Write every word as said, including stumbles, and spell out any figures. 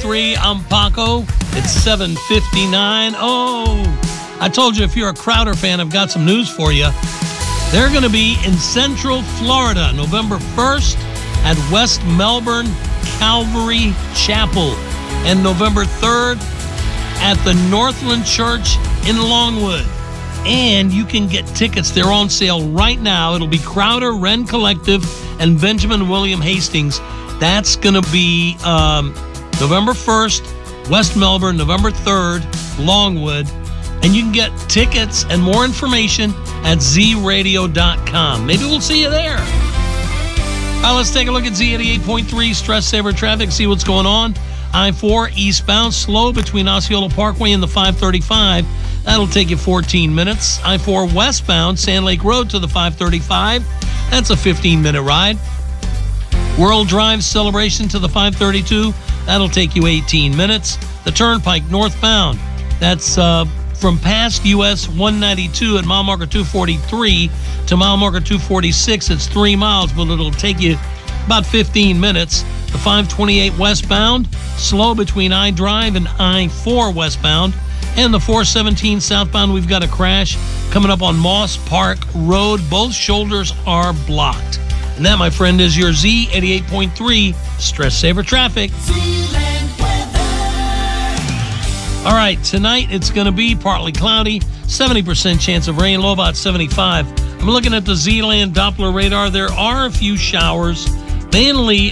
three, I'm Paco. It's seven fifty-nine. Oh, I told you if you're a Crowder fan, I've got some news for you. They're going to be in Central Florida, November first at West Melbourne Calvary Chapel, and November third at the Northland Church in Longwood. And you can get tickets. They're on sale right now. It'll be Crowder, Wren Collective, and Benjamin William Hastings. That's going to be um, November first, West Melbourne, November third, Longwood. And you can get tickets and more information at z radio dot com. Maybe we'll see you there. All right, let's take a look at Z eighty-eight point three Stress Saver traffic, see what's going on. I four eastbound, slow between Osceola Parkway and the five thirty-five. That'll take you fourteen minutes. I four westbound, Sand Lake Road to the five thirty-five. That's a fifteen minute ride. World Drive Celebration to the five thirty-two. That'll take you eighteen minutes. The Turnpike northbound. That's uh, from past U S one ninety-two at mile marker two forty-three to mile marker two forty-six. It's three miles, but it'll take you about fifteen minutes. The five twenty-eight westbound, slow between I Drive and I four westbound. And the four seventeen southbound, we've got a crash coming up on Moss Park Road. Both shoulders are blocked. And that, my friend, is your Z eighty-eight point three Stress Saver traffic. All right, tonight it's going to be partly cloudy, seventy percent chance of rain, low about seventy-five. I'm looking at the Z-Land Doppler radar. There are a few showers, mainly